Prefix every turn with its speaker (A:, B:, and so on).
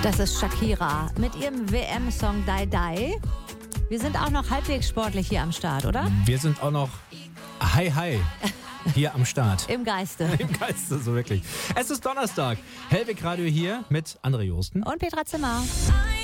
A: Das ist Shakira mit ihrem WM-Song Die Die. Wir sind auch noch halbwegs sportlich hier am Start, oder?
B: Wir sind auch noch hi hier am Start.
A: Im Geiste.
B: Im Geiste, so wirklich. Es ist Donnerstag. Hellweg Radio hier mit André Josten.
A: Und Petra Zimmer.